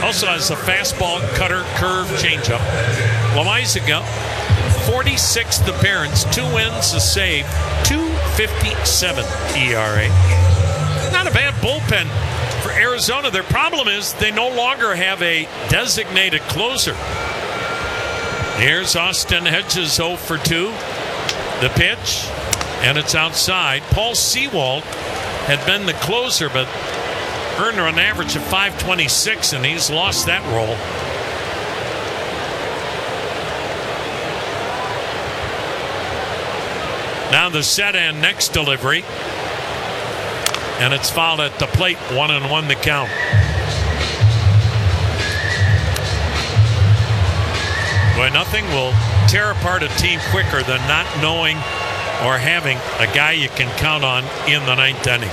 Also has a fastball, cutter, curve, changeup. Loizaga, 46th appearance, 2 wins, a save, 2.57 ERA. Not a bad bullpen for Arizona. Their problem is they no longer have a designated closer. Here's Austin Hedges 0 for 2. The pitch, and it's outside. Paul Sewald had been the closer, but earned an average of .526, and he's lost that role. Now the set and next delivery, and it's fouled at the plate. 1-1 the count. Boy, nothing will tear apart a team quicker than not knowing or having a guy you can count on in the 9th inning.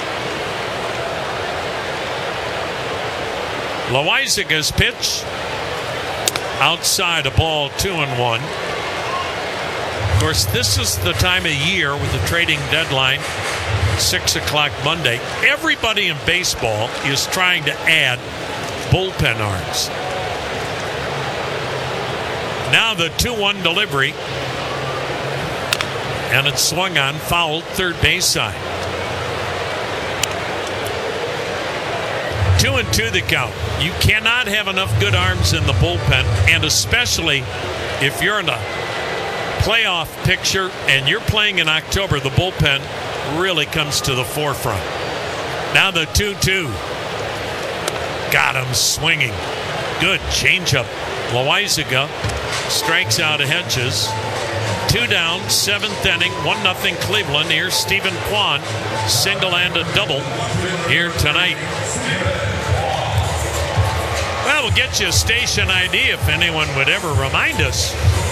Loizaga's pitch outside, a ball, 2-1. Of course, this is the time of year with the trading deadline, 6 o'clock Monday. Everybody in baseball is trying to add bullpen arms. Now the 2-1 delivery, and it's swung on, fouled, third base side. 2-2 the count. You cannot have enough good arms in the bullpen, and especially if you're in a playoff picture and you're playing in October, the bullpen really comes to the forefront. Now the 2-2. Got him swinging. Good changeup. Loizaga strikes out of Hedges. 2 down, 7th inning, 1-0 Cleveland. Here's Stephen Kwan, single and a double here tonight. Well, we'll get you a station ID if anyone would ever remind us.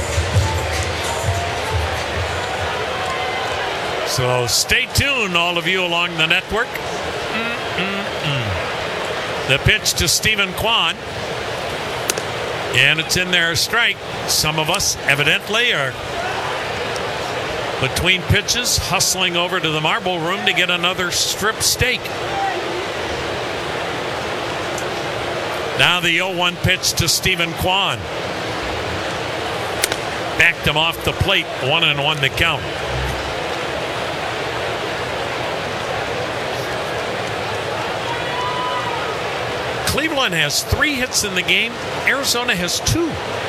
So stay tuned, all of you along the network. The pitch to Stephen Kwan. And it's in there, a strike. Some of us evidently are between pitches, hustling over to the marble room to get another strip steak. Now the 0-1 pitch to Stephen Kwan. Backed him off the plate, 1-1 the count. Cleveland has 3 hits in the game. Arizona has 2.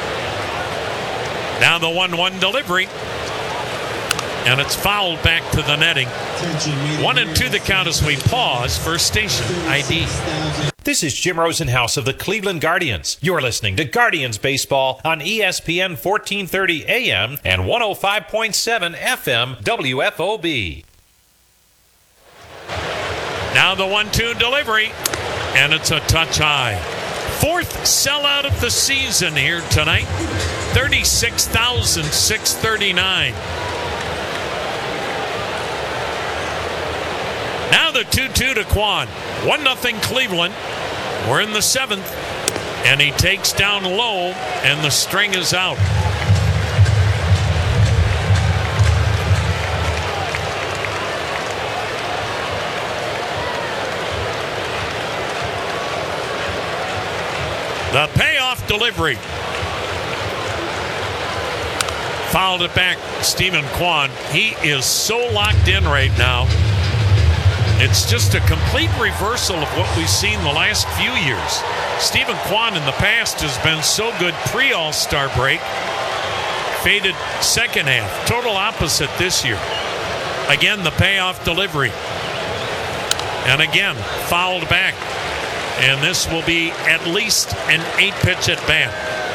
Now the 1-1 delivery. And it's fouled back to the netting. 1-2 the count as we pause for station ID. This is Jim Rosenhaus of the Cleveland Guardians. You're listening to Guardians Baseball on ESPN 1430 AM and 105.7 FM WFOB. Now the 1-2 delivery. And it's a touch high. 4th sellout of the season here tonight. 36,639. Now the 2-2 to Kwan. 1-0 Cleveland. We're in the 7th. And he takes down low, and the string is out. The payoff delivery. Fouled it back, Stephen Kwan. He is so locked in right now. It's just a complete reversal of what we've seen the last few years. Stephen Kwan in the past has been so good pre-All-Star break. Faded second half. Total opposite this year. Again, the payoff delivery. And again, fouled back. And this will be at least an 8-pitch at bat.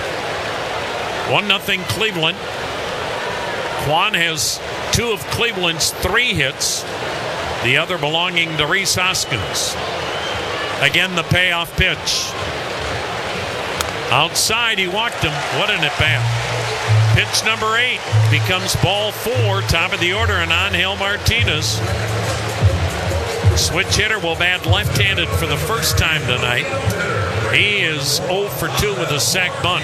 1-0 Cleveland. Kwan has 2 of Cleveland's 3 hits. The other belonging to Rhys Hoskins. Again, the payoff pitch. Outside, he walked him. What an at-bat. Pitch number 8 becomes ball 4, top of the order, and Angel Martinez. Switch hitter will bat left-handed for the first time tonight. He is 0 for 2 with a sac bunt.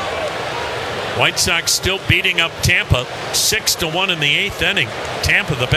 White Sox still beating up Tampa 6-1 in the 8th inning. Tampa the